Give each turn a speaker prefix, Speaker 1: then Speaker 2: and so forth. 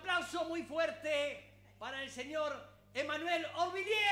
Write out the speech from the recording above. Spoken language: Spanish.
Speaker 1: aplauso muy fuerte para el señor Emmanuel Orvillier.